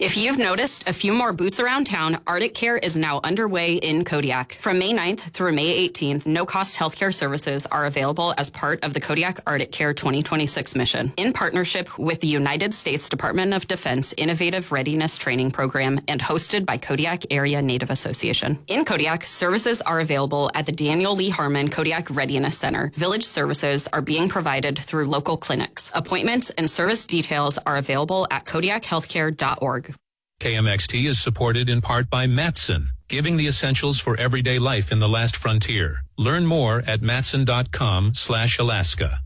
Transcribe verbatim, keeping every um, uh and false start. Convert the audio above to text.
If you've noticed a few more boots around town, Arctic Care is now underway in Kodiak. From May ninth through May eighteenth, no-cost healthcare services are available as part of the Kodiak Arctic Care twenty twenty-six mission, in partnership with the United States Department of Defense Innovative Readiness Training Program and hosted by Kodiak Area Native Association. In Kodiak, services are available at the Daniel Lee Harmon Kodiak Readiness Center. Village services are being provided through local clinics. Appointments and service details are available at kodiak healthcare dot org. K M X T is supported in part by Matson, giving the essentials for everyday life in the last frontier. Learn more at matson dot com slash Alaska.